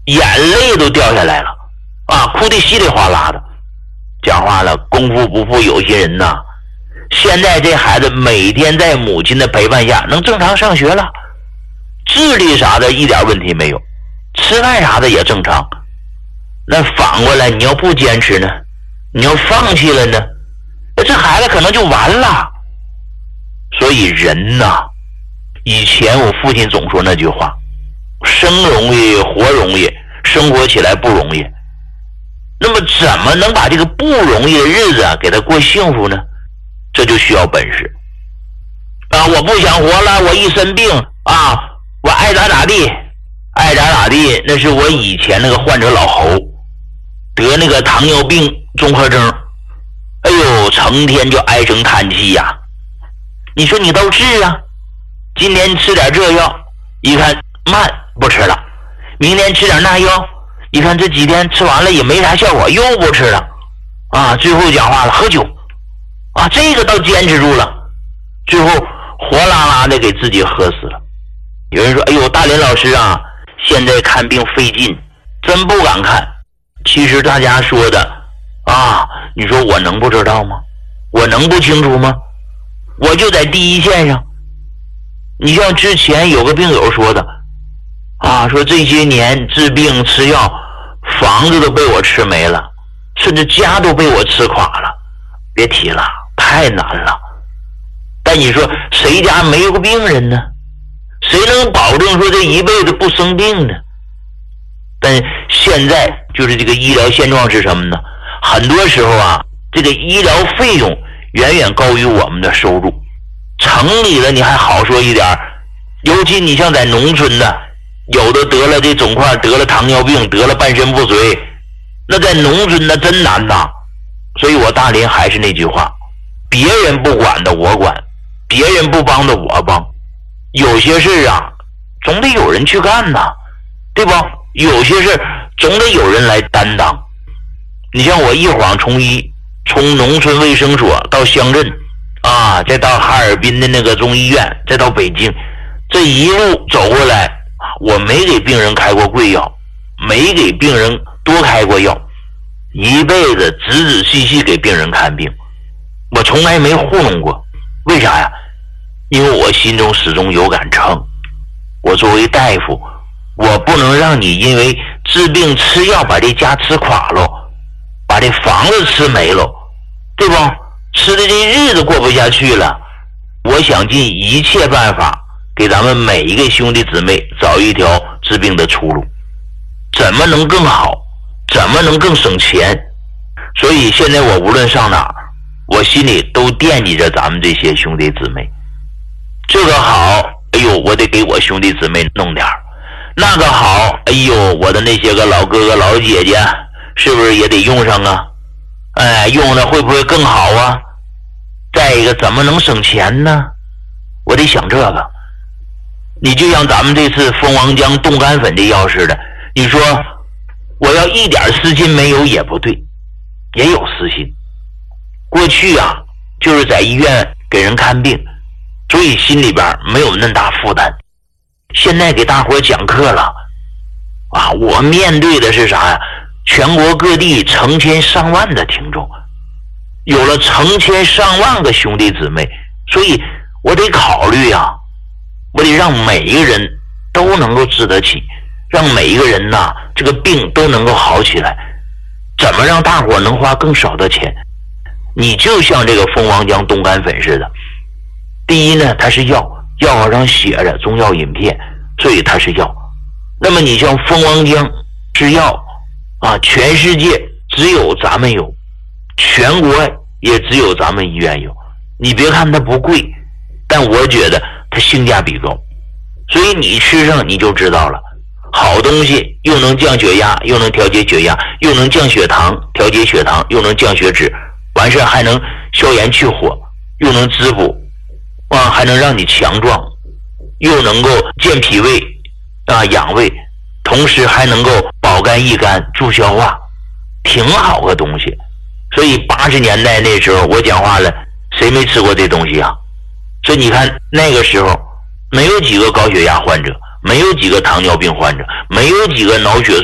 眼泪都掉下来了啊，哭得稀里哗啦的。讲话了，功夫不负有心人呐，现在这孩子每天在母亲的陪伴下能正常上学了，智力啥的一点问题没有，吃饭啥的也正常。那反过来你要不坚持呢，你要放弃了呢，这孩子可能就完了。所以人呐，以前我父亲总说那句话，生容易活容易，生活起来不容易。那么怎么能把这个不容易的日子给他过幸福呢？这就需要本事啊！我不想活了，我一生病啊，我爱咋咋地，爱咋咋地。那是我以前那个患者老侯得那个糖尿病综合征，哎呦，成天就唉声叹气呀。你说你都治啊，今天吃点这药，一看慢不吃了，明天吃点那药，一看这几天吃完了也没啥效果，又不吃了啊。最后讲话了，喝酒啊，这个倒坚持住了，最后活拉拉的给自己喝死了。有人说，哎呦，大林老师啊，现在看病费劲，真不敢看。其实大家说的啊，你说我能不知道吗？我能不清楚吗？我就在第一线上。你像之前有个病友说的啊，说这些年治病吃药，房子都被我吃没了，甚至家都被我吃垮了。别提了，太难了。但你说谁家没有个病人呢？谁能保证说这一辈子不生病呢？但现在就是这个医疗现状是什么呢？很多时候啊，这个医疗费用远远高于我们的收入。城里的你还好说一点，尤其你像在农村的，有的得了这肿块，得了糖尿病，得了半身不遂，那在农村那真难呐。所以我大林还是那句话，别人不管的我管，别人不帮的我帮。有些事啊，总得有人去干呐，对吧？有些事总得有人来担当。你像我一晃从农村卫生所到乡镇啊，再到哈尔滨的那个中医院，再到北京，这一路走过来，我没给病人开过贵药，没给病人多开过药，一辈子仔仔细细给病人看病，我从来没糊弄过。为啥呀？因为我心中始终有杆秤，我作为大夫，我不能让你因为治病吃药把这家吃垮了，把这房子吃没了，对吧？吃的这日子过不下去了。我想尽一切办法给咱们每一个兄弟姊妹找一条治病的出路，怎么能更好，怎么能更省钱。所以现在我无论上哪儿，我心里都惦记着咱们这些兄弟姊妹。这个好，哎呦，我得给我兄弟姊妹弄点儿；那个好，哎呦，我的那些个老哥哥老姐姐是不是也得用上啊？哎，用了会不会更好啊？再一个，怎么能省钱呢？我得想这个。你就像咱们这次蜂王浆冻干粉这药似的，你说我要一点私心没有也不对，也有私心。过去啊，就是在医院给人看病，所以心里边没有那么大负担。现在给大伙讲课了啊，我面对的是啥呀？全国各地成千上万的听众，有了成千上万个兄弟姊妹，所以我得考虑啊，我得让每一个人都能够治得起，让每一个人呐，这个病都能够好起来。怎么让大伙能花更少的钱？你就像这个蜂王浆冻干粉似的，第一呢，它是药，药盒上写着中药饮片，所以它是药。那么你像蜂王浆是药啊，全世界只有咱们有，全国也只有咱们医院有。你别看它不贵，但我觉得它性价比高，所以你吃上你就知道了。好东西又能降血压，又能调节血压，又能降血糖，调节血糖，又能降血脂，完事还能消炎去火，又能滋补啊，还能让你强壮，又能够健脾胃啊，养胃，同时还能够保肝益肝，助消化，挺好个东西。所以80年代那时候我讲话了，谁没吃过这东西啊？所以你看那个时候没有几个高血压患者，没有几个糖尿病患者，没有几个脑血